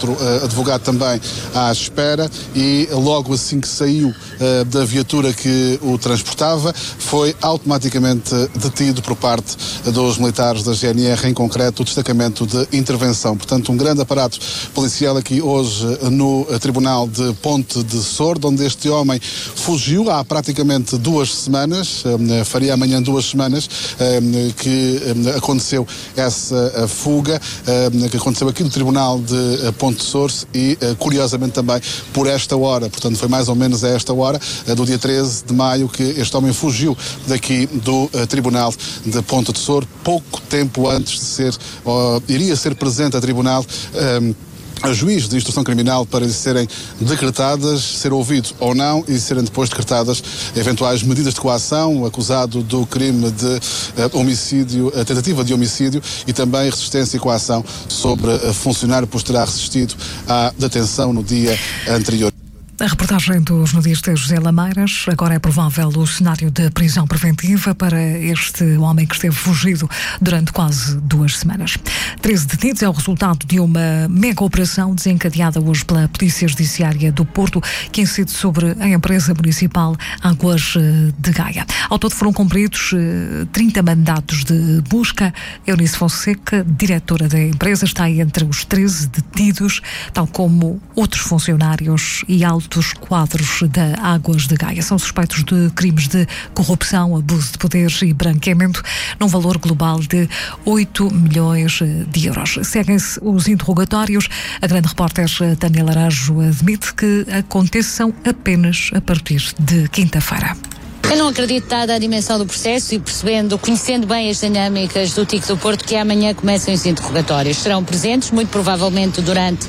outro advogado também à espera, e logo assim que saiu da viatura que o transportava, foi automaticamente detido por parte dos militares da GNR, em concreto o destacamento de intervenção. Portanto, um grande aparato policial aqui hoje no Tribunal de Ponte de Sordo, onde este homem fugiu há praticamente 2 semanas, faria amanhã 2 semanas que aconteceu essa fuga, que aconteceu aqui no Tribunal de Ponte de Sordo, e curiosamente também por esta hora, portanto foi mais ou menos a esta hora do dia 13 de maio que este homem fugiu daqui do Tribunal de Ponte de Sordo, pouco tempo antes de iria ser presente a tribunal a juiz de instrução criminal para lhe serem decretadas, ser ouvido ou não, e serem depois decretadas eventuais medidas de coação, acusado do crime de homicídio, tentativa de homicídio, e também resistência e coação sobre funcionário por terá resistido à detenção no dia anterior. A reportagem do jornalista José Lameiras. Agora é provável o cenário de prisão preventiva para este homem que esteve fugido durante quase 2 semanas. 13 detidos é o resultado de uma mega operação desencadeada hoje pela Polícia Judiciária do Porto, que incide sobre a empresa municipal Águas de Gaia. Ao todo foram cumpridos 30 mandatos de busca. Eunice Fonseca, diretora da empresa, está entre os 13 detidos, tal como outros funcionários e altos quadros da Águas de Gaia. São suspeitos de crimes de corrupção, abuso de poderes e branqueamento, num valor global de 8 milhões de euros. Seguem-se os interrogatórios. A grande repórter Tânia Laranjo admite que aconteçam apenas a partir de quinta-feira. Eu não acredito, dada a dimensão do processo e conhecendo bem as dinâmicas do TIC do Porto, que amanhã começam os interrogatórios. Serão presentes, muito provavelmente durante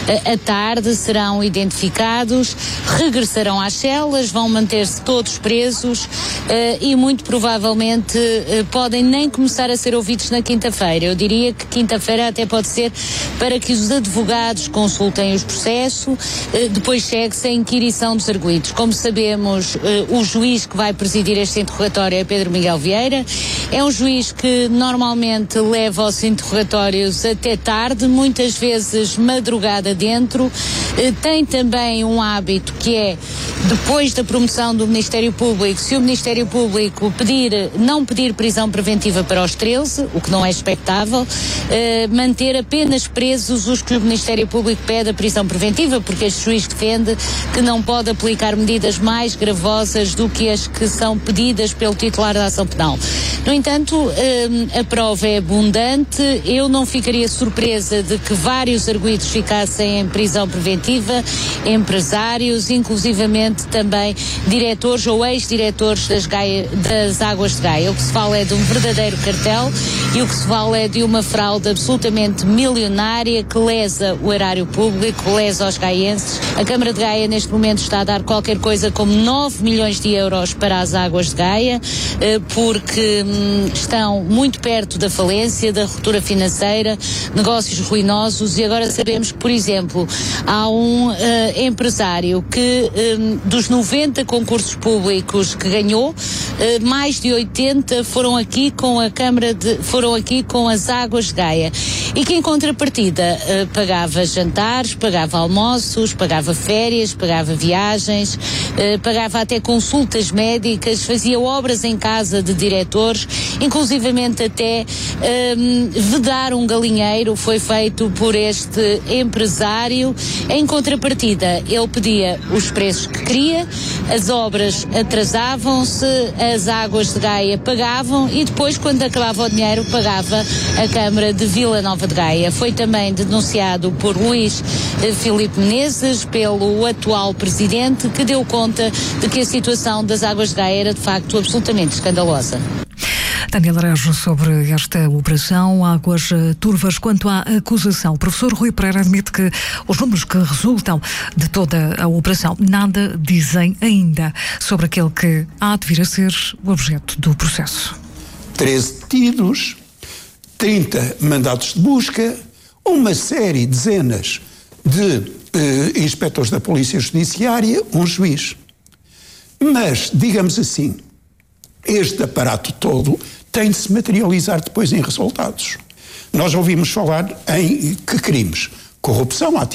a tarde, serão identificados, regressarão às celas, vão manter-se todos presos e muito provavelmente podem nem começar a ser ouvidos na quinta-feira. Eu diria que quinta-feira até pode ser para que os advogados consultem os processos, depois segue-se a inquirição dos arguidos. Como sabemos, o juiz que vai presidir este interrogatório é Pedro Miguel Vieira. É um juiz que normalmente leva os interrogatórios até tarde, muitas vezes madrugada dentro. Tem também um hábito que é, depois da promoção do Ministério Público, se o Ministério Público não pedir prisão preventiva para os 13, o que não é expectável, manter apenas presos os que o Ministério Público pede a prisão preventiva, porque este juiz defende que não pode aplicar medidas mais gravosas do que as que são pedidas pelo titular da ação penal. No entanto, a prova é abundante. Eu não ficaria surpresa de que vários arguidos ficassem em prisão preventiva, empresários, inclusivamente também diretores ou ex-diretores das Águas de Gaia. O que se fala é de um verdadeiro cartel e o que se fala é de uma fraude absolutamente milionária que lesa o erário público, lesa os gaienses. A Câmara de Gaia neste momento está a dar qualquer coisa como 9 milhões de euros para as Águas de Gaia, porque estão muito perto da falência, da ruptura financeira, negócios ruinosos, e agora sabemos que, por exemplo, há um empresário que dos 90 concursos públicos que ganhou, mais de 80 foram aqui com as Águas de Gaia, e que em contrapartida pagava jantares, pagava almoços, pagava férias, pagava viagens, pagava até consultas médicas, fazia obras em casa de diretores, inclusivamente até vedar um galinheiro foi feito por este empresário. Em contrapartida, ele pedia os preços que queria, as obras atrasavam-se, as Águas de Gaia pagavam e depois, quando acabava o dinheiro, pagava a Câmara de Vila Nova de Gaia. Foi também denunciado por Luís Filipe Menezes, pelo atual presidente, que deu conta de que a situação das Águas de Gaia era de facto absolutamente escandalosa. Tânia Laranjo sobre esta operação Águas Turvas. Quanto à acusação, o professor Rui Pereira admite que os números que resultam de toda a operação nada dizem ainda sobre aquele que há de vir a ser o objeto do processo. 13 detidos, 30 mandatos de busca, uma série, dezenas de inspectores da Polícia Judiciária, um juiz. Mas, digamos assim, este aparato todo tem de se materializar depois em resultados. Nós ouvimos falar em que crimes? Corrupção,